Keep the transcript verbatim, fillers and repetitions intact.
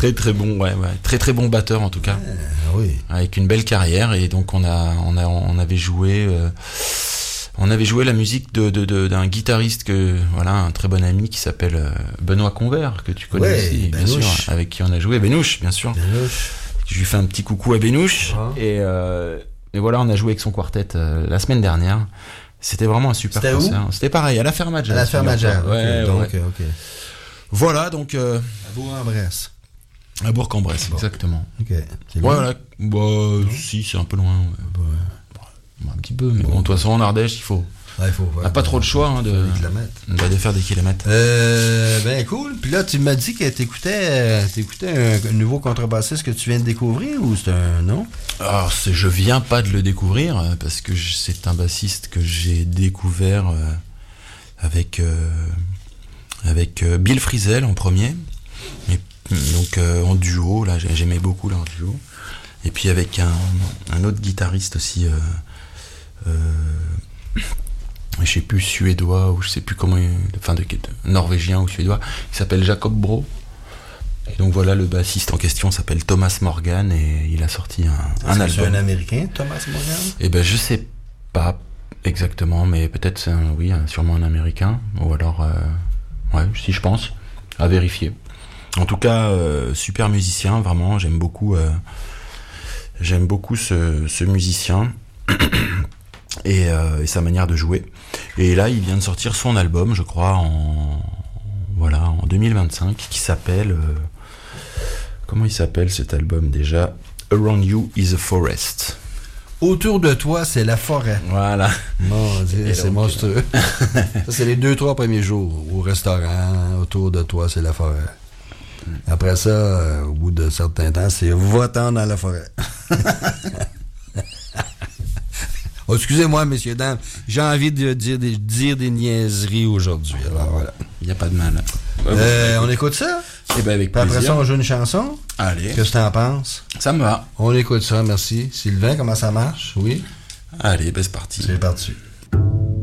Très très bon, ouais, ouais, très très bon batteur en tout cas. Euh, oui. Avec une belle carrière et donc on a, on a, on avait joué, euh, on avait joué la musique de, de, de d'un guitariste que, voilà, un très bon ami qui s'appelle euh, Benoît Convert que tu connais ouais, aussi, bien Benouche. sûr, avec qui on a joué, Benouche, bien sûr. Benouche. Je lui fais un petit coucou à Benouche Ah. et, euh, et voilà, on a joué avec son quartet euh, la semaine dernière. C'était vraiment un super C'était concert. C'était pareil à la Ferme Jazz. À la Ferme Jazz. Ouais, ouais, donc, ouais. ok. Voilà donc. Euh, À Bourg-en-Bresse. À Bourg-en-Bresse, bon. Exactement. Ok. C'est ouais, loin? voilà. Bah, euh, si, c'est un peu loin. Ouais. Bon, un petit peu, mais bon, de toute façon, en Ardèche, il faut. Ouais, il faut. On n'a pas trop le choix hein, de, de, de faire des kilomètres. Euh, ben cool. Puis là, tu m'as dit que t'écoutais, t'écoutais un, un nouveau contrebassiste que tu viens de découvrir ou c'est un non? Alors, c'est, je viens pas de le découvrir parce que je, c'est un bassiste que j'ai découvert euh, avec euh, avec euh, Bill Frisell en premier. Et, donc euh, en duo, là, j'aimais beaucoup leur duo. Et puis avec un, un autre guitariste aussi. Euh, euh, je sais plus suédois ou je sais plus comment il, enfin de, de norvégien ou suédois, il s'appelle Jacob Bro et donc voilà, le bassiste en question s'appelle Thomas Morgan et il a sorti un, un album. C'est un américain, Thomas Morgan? Et ben je sais pas exactement, mais peut-être c'est un, oui sûrement un américain ou alors euh, ouais si je pense à vérifier. En tout cas euh, super musicien vraiment, j'aime beaucoup euh, j'aime beaucoup ce, ce musicien. Et, euh, et sa manière de jouer. Et là, il vient de sortir son album, je crois, en voilà, en deux mille vingt-cinq, qui s'appelle euh, comment il s'appelle cet album déjà? Around You is a Forest. Autour de toi, c'est la forêt. Voilà. Mon Dieu, c'est donc monstrueux. Ça, c'est les deux, trois premiers jours au restaurant. Autour de toi, c'est la forêt. Après ça, euh, au bout de certain temps, c'est va-t'en dans la forêt. Oh, excusez-moi, messieurs, dames, j'ai envie de dire des, dire des niaiseries aujourd'hui. Alors voilà. Il n'y a pas de mal. Euh, on écoute ça? Et ben avec Puis plaisir. après ça, on joue une chanson? Allez. Qu'est-ce que t'en penses? Ça me va. On écoute ça, merci. Sylvain, comment ça marche? Oui? Allez, ben c'est parti. C'est parti.